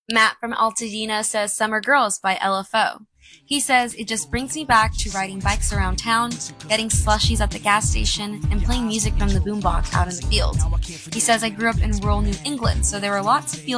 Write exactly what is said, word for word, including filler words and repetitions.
Matt from Altadena says Summer Girls by L F O. He says it just brings me back to riding bikes around town, getting slushies at the gas station, and playing music from the boombox out in the field. He says I grew up in rural New England, so there were lots of fields